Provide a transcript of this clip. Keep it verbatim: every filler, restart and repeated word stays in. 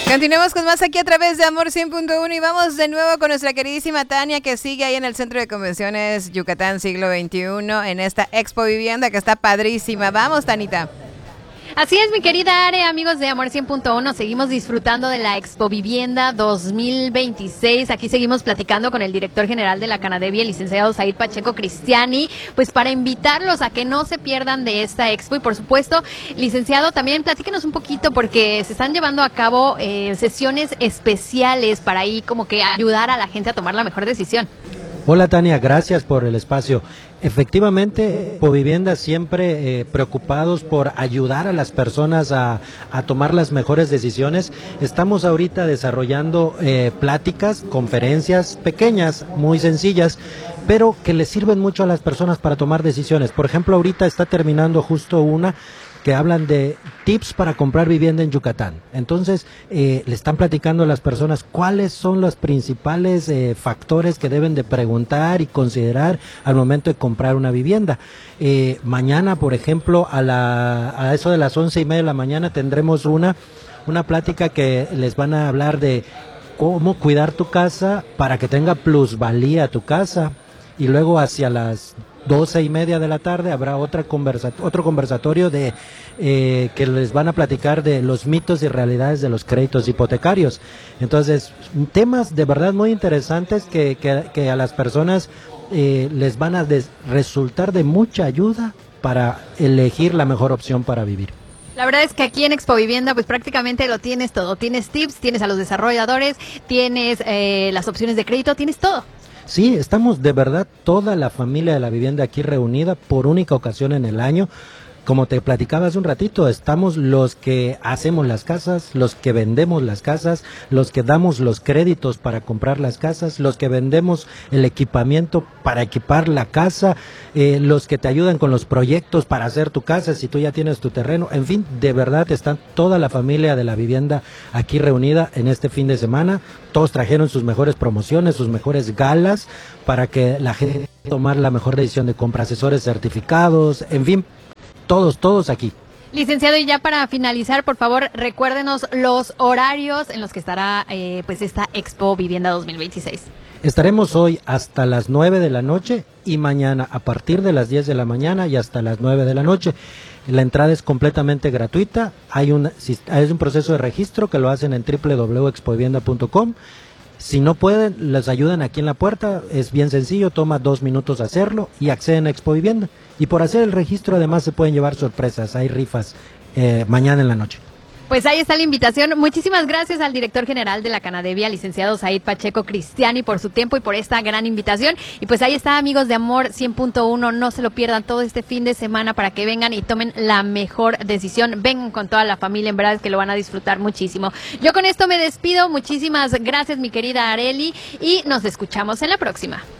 Continuemos con más aquí a través de Amor cien punto uno y vamos de nuevo con nuestra queridísima Tania, que sigue ahí en el Centro de Convenciones Yucatán Siglo veintiuno en esta Expo Vivienda que está padrísima. Vamos, Tanita. Así es, mi querida Are, amigos de Amor cien punto uno, seguimos disfrutando de la Expo Vivienda dos mil veintiséis. Aquí seguimos platicando con el director general de la Canadevi, el licenciado Said Pacheco Cristiani, pues para invitarlos a que no se pierdan de esta Expo. Y por supuesto, licenciado, también platíquenos un poquito porque se están llevando a cabo eh, sesiones especiales para ahí como que ayudar a la gente a tomar la mejor decisión. Hola Tania, gracias por el espacio. Efectivamente, Povivienda siempre eh, preocupados por ayudar a las personas a, a tomar las mejores decisiones. Estamos ahorita desarrollando eh, pláticas, conferencias pequeñas, muy sencillas, pero que les sirven mucho a las personas para tomar decisiones. Por ejemplo, ahorita está terminando justo una que hablan de tips para comprar vivienda en Yucatán. Entonces, eh, le están platicando a las personas cuáles son los principales eh, factores que deben de preguntar y considerar al momento de comprar una vivienda. Eh, mañana, por ejemplo, a, la, a eso de las once y media de la mañana tendremos una, una plática que les van a hablar de cómo cuidar tu casa para que tenga plusvalía tu casa. Y luego hacia las doce y media de la tarde habrá otra conversa otro conversatorio de eh, que les van a platicar de los mitos y realidades de los créditos hipotecarios. Entonces, temas de verdad muy interesantes que, que, que a las personas eh, les van a resultar de mucha ayuda para elegir la mejor opción para vivir. La verdad es que aquí en Expo Vivienda pues prácticamente lo tienes todo, tienes tips, tienes a los desarrolladores, tienes eh, las opciones de crédito, tienes todo. Sí, estamos de verdad toda la familia de la vivienda aquí reunida por única ocasión en el año. Como te platicaba hace un ratito, estamos los que hacemos las casas, los que vendemos las casas, los que damos los créditos para comprar las casas, los que vendemos el equipamiento para equipar la casa, eh, los que te ayudan con los proyectos para hacer tu casa si tú ya tienes tu terreno. En fin, de verdad están toda la familia de la vivienda aquí reunida en este fin de semana. Todos trajeron sus mejores promociones, sus mejores galas para que la gente pueda tomar la mejor decisión de compra, asesores certificados, en fin. Todos, todos aquí. Licenciado, y ya para finalizar, por favor, recuérdenos los horarios en los que estará eh, pues esta Expo Vivienda dos mil veintiséis. Estaremos hoy hasta las nueve de la noche y mañana a partir de las diez de la mañana y hasta las nueve de la noche. La entrada es completamente gratuita. Hay un, hay un proceso de registro que lo hacen en doble u doble u doble u punto expo vivienda punto com. Si no pueden, les ayudan aquí en la puerta, es bien sencillo, toma dos minutos hacerlo y acceden a Expo Vivienda. Y por hacer el registro además se pueden llevar sorpresas, hay rifas eh, mañana en la noche. Pues ahí está la invitación. Muchísimas gracias al director general de la Canadevi, al licenciado Said Pacheco Cristiani, por su tiempo y por esta gran invitación. Y pues ahí está, amigos de Amor cien punto uno, no se lo pierdan todo este fin de semana para que vengan y tomen la mejor decisión. Vengan con toda la familia, en verdad es que lo van a disfrutar muchísimo. Yo con esto me despido. Muchísimas gracias, mi querida Areli, y nos escuchamos en la próxima.